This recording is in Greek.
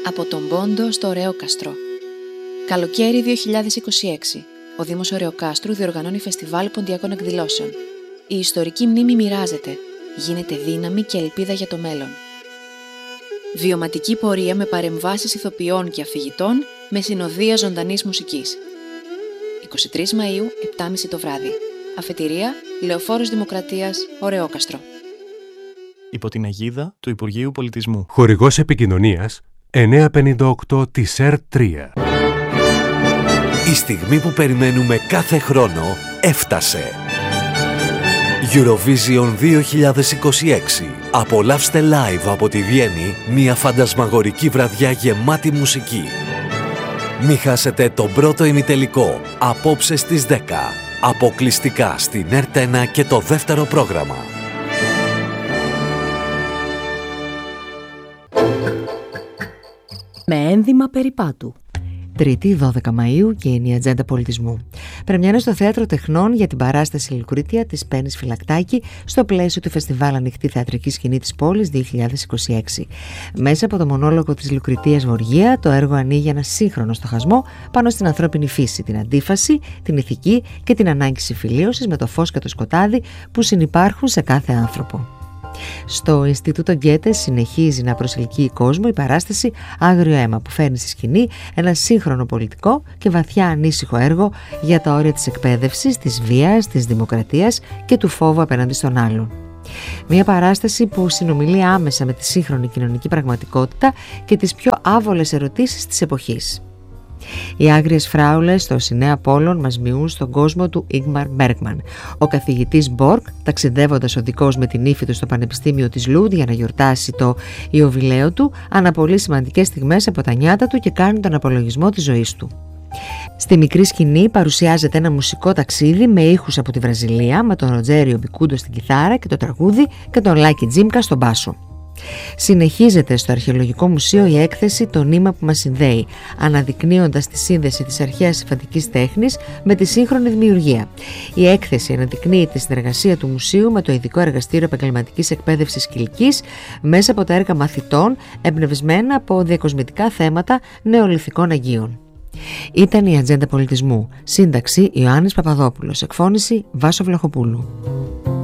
Από τον Πόντο στο Ωρεόκαστρο. Καλοκαίρι 2026. Ο Δήμος Ωρεοκάστρου διοργανώνει φεστιβάλ ποντιακών εκδηλώσεων. Η ιστορική μνήμη μοιράζεται. Γίνεται δύναμη και ελπίδα για το μέλλον. Βιωματική πορεία με παρεμβάσεις ηθοποιών και αφηγητών με συνοδεία ζωντανής μουσικής. 23 Μαΐου, 7.30 το βράδυ. Αφετηρία, Λεωφόρος Δημοκρατίας, Ωρεόκαστρο. Υπό την αιγίδα του Υπουργείου Πολιτισμού. Χορηγός επικοινωνίας 958 της ΕΡΤ3. Η στιγμή που περιμένουμε κάθε χρόνο έφτασε. Eurovision 2026. Απολαύστε live από τη Βιέννη μια φαντασμαγορική βραδιά γεμάτη μουσική. Μη χάσετε τον πρώτο ημιτελικό απόψε στις 10. Αποκλειστικά στην ΕΡΤ1 και το δεύτερο πρόγραμμα. Με ένδυμα περιπάτου. Τρίτη, 12 Μαΐου και είναι η ατζέντα πολιτισμού. Πρεμιέρα στο Θέατρο Τεχνών για την παράσταση Λουκρίτια της Πέννης Φυλακτάκη στο πλαίσιο του Φεστιβάλ Ανοιχτή Θεατρική Σκηνή της Πόλης 2026. Μέσα από το μονόλογο της Λουκριτίας Γοργία, το έργο ανοίγει ένα σύγχρονο στοχασμό πάνω στην ανθρώπινη φύση, την αντίφαση, την ηθική και την ανάγκη συμφιλίωσης με το φως και το σκοτάδι που συνυπάρχουν σε κάθε άνθρωπο. Στο Ινστιτούτο Γκέτε συνεχίζει να προσελκύει κόσμο η παράσταση Άγριο Αίμα, που φέρνει στη σκηνή ένα σύγχρονο πολιτικό και βαθιά ανήσυχο έργο για τα όρια της εκπαίδευσης, της βίας, της δημοκρατίας και του φόβου απέναντι στον άλλον. Μια παράσταση που συνομιλεί άμεσα με τη σύγχρονη κοινωνική πραγματικότητα και τις πιο άβολες ερωτήσεις της εποχής. Οι άγριες φράουλες στο Σινέα Πόλων μας μειούν στον κόσμο του Ίγμαρ Μπέργκμαν. Ο καθηγητής Μπορκ, ταξιδεύοντας οδικός με την ύφη του στο Πανεπιστήμιο της Λούντ για να γιορτάσει το ιωβιλέο του, αναπολύει σημαντικές στιγμές από τα νιάτα του και κάνει τον απολογισμό της ζωής του. Στη μικρή σκηνή παρουσιάζεται ένα μουσικό ταξίδι με ήχους από τη Βραζιλία, με τον Ροτζέριο Μπικούντο στην κιθάρα και το τραγούδι και τον Λάκη Τζίμκα στον μπάσο. Συνεχίζεται στο Αρχαιολογικό Μουσείο η έκθεση «Το νήμα που μας συνδέει», αναδεικνύοντας τη σύνδεση της αρχαίας συμφαντικής τέχνης με τη σύγχρονη δημιουργία. Η έκθεση αναδεικνύει τη συνεργασία του μουσείου με το Ειδικό Εργαστήριο Επαγγελματικής Εκπαίδευσης Κιλκής μέσα από τα έργα μαθητών εμπνευσμένα από διακοσμητικά θέματα νεολιθικών Αγίων. Ήταν η Ατζέντα Πολιτισμού. Σύνταξη Ιωάννης Παπαδόπουλος. Εκφώνηση Βάσο Βλαχοπούλου.